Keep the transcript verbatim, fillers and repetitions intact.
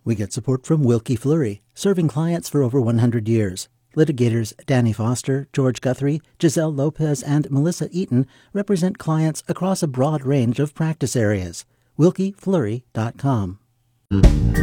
We get support from Wilkie Fleury, serving clients for over one hundred years. Litigators Danny Foster, George Guthrie, Giselle Lopez, and Melissa Eaton represent clients across a broad range of practice areas. wilkie fleury dot com.